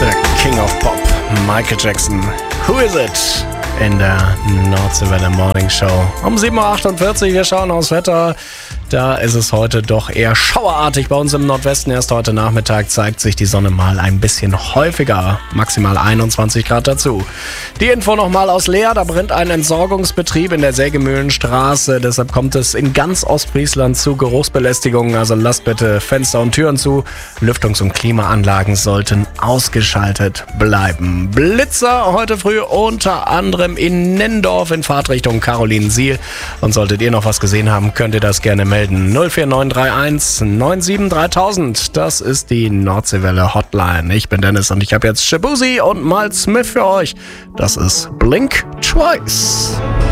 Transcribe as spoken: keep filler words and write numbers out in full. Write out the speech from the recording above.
Der King of Pop, Michael Jackson. Who is it? In der Nordseewelle Morning Show. Um sieben Uhr achtundvierzig, wir schauen aufs Wetter. Da ist es heute doch eher schauerartig bei uns im Nordwesten. Erst heute Nachmittag zeigt sich die Sonne mal ein bisschen häufiger. Maximal einundzwanzig Grad dazu. Die Info nochmal aus Leer. Da brennt ein Entsorgungsbetrieb in der Sägemühlenstraße. Deshalb kommt es in ganz Ostfriesland zu Geruchsbelästigungen. Also lasst bitte Fenster und Türen zu. Lüftungs- und Klimaanlagen sollten ausgeschaltet bleiben. Blitzer heute früh unter anderem in Nennendorf in Fahrtrichtung Carolinensiel. Und solltet ihr noch was gesehen haben, könnt ihr das gerne melden. null vier neun drei eins neun sieben dreitausend. Das ist die Nordseewelle Hotline. Ich bin Dennis und ich habe jetzt Shabuzi und Miles Smith für euch. Das ist Blink Twice.